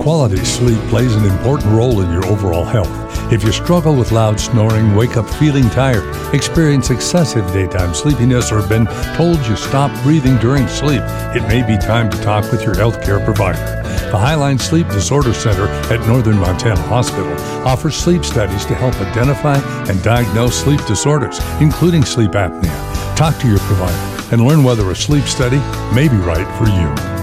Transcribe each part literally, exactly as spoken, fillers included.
Quality sleep plays an important role in your overall health. If you struggle with loud snoring, wake up feeling tired, experience excessive daytime sleepiness, or been told you stop breathing during sleep, it may be time to talk with your healthcare provider. The Highline Sleep Disorder Center at Northern Montana Hospital offers sleep studies to help identify and diagnose sleep disorders, including sleep apnea. Talk to your provider and learn whether a sleep study may be right for you.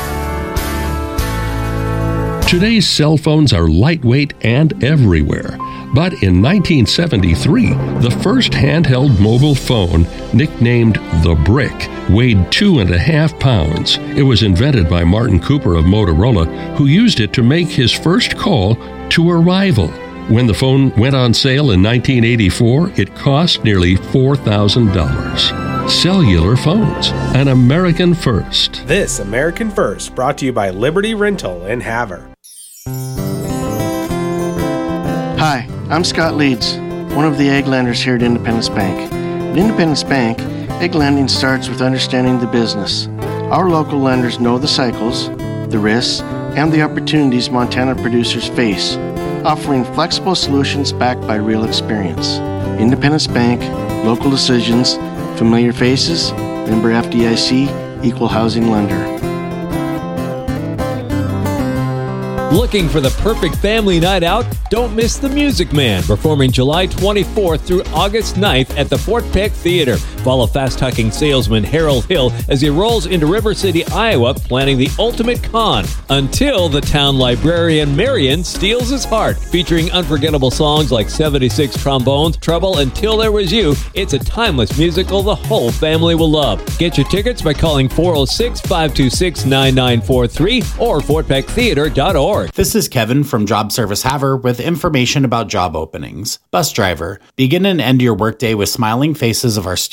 Today's cell phones are lightweight and everywhere. But in nineteen seventy-three, the first handheld mobile phone, nicknamed the Brick, weighed two and a half pounds. It was invented by Martin Cooper of Motorola, who used it to make his first call to a rival. When the phone went on sale in nineteen eighty-four, it cost nearly four thousand dollars. Cellular phones, an American first. This American First, brought to you by Liberty Rental in Havre. Hi, I'm Scott Leeds, one of the egg lenders here at Independence Bank. At Independence Bank, egg lending starts with understanding the business. Our local lenders know the cycles, the risks, and the opportunities Montana producers face, offering flexible solutions backed by real experience. Independence Bank, local decisions, familiar faces, member F D I C, equal housing lender. Looking for the perfect family night out? Don't miss The Music Man, performing July twenty-fourth through August ninth at the Fort Peck Theater. Follow fast-talking salesman Harold Hill as he rolls into River City, Iowa, planning the ultimate con, until the town librarian Marion steals his heart. Featuring unforgettable songs like seventy-six Trombones, Trouble, Until There Was You, it's a timeless musical the whole family will love. Get your tickets by calling four oh six, five two six, nine nine four three or fort peck theater dot org. This is Kevin from Job Service Havre with information about job openings. Bus driver. Begin and end your workday with smiling faces of our students